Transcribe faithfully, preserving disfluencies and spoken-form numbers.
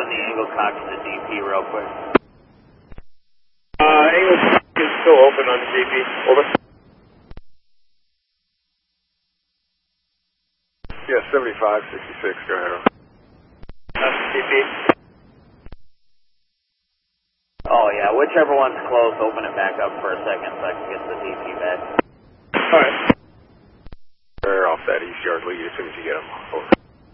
open the angle cock to the D P real quick. Uh, angle cock is still open on the D P. Over. Yeah, seventy-five, sixty-six, go ahead. That's the D P. Oh yeah, whichever one's close, open it back up for a second so I can get the D P back. Alright. They're off that east yard lead as soon as you get them. Over.